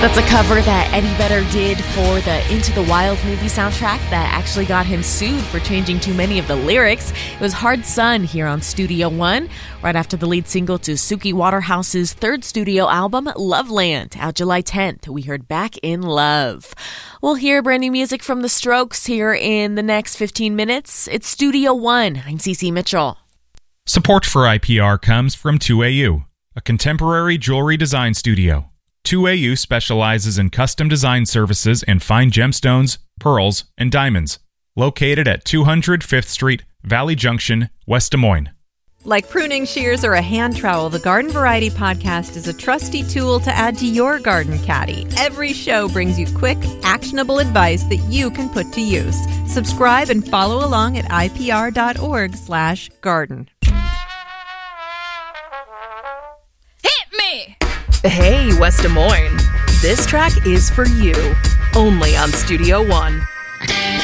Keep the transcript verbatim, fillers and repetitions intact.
That's a cover that Eddie Vedder did for the Into the Wild movie soundtrack that actually got him sued for changing too many of the lyrics. It was Hard Sun here on Studio One, right after the lead single to Suki Waterhouse's third studio album, Loveland, out July tenth. We heard Back in Love. We'll hear brand new music from The Strokes here in the next fifteen minutes. It's Studio One. I'm Cece Mitchell. Support for I P R comes from two A U, a contemporary jewelry design studio. two A U specializes in custom design services and fine gemstones, pearls, and diamonds. Located at two hundred Fifth Street, Valley Junction, West Des Moines. Like pruning shears or a hand trowel, the Garden Variety Podcast is a trusty tool to add to your garden caddy. Every show brings you quick, actionable advice that you can put to use. Subscribe and follow along at ipr.org slash garden. Hey, West Des Moines. This track is for you, only on Studio One.